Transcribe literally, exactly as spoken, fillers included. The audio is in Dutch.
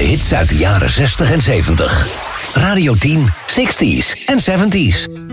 hits uit de jaren zestig en zeventig. Radio tien, zestig's en zeventig's.